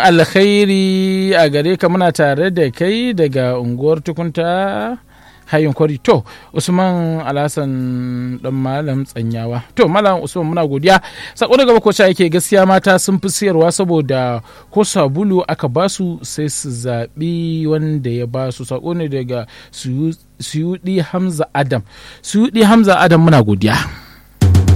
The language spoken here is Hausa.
alkhairi a gare ka, muna tare da kai daga unguwar tukunta hayin kwari. To Usman Alhassan dan malam tsanyawa. To malam Usman muna godiya. Sako daga bakoca yake gaskiya mata sun fi siyarwa saboda ko sabulu aka basu sai su zaɓi wanda ya basu. Sako ne daga Suyudi Hamza Adam. Suyudi Hamza Adam muna godiya.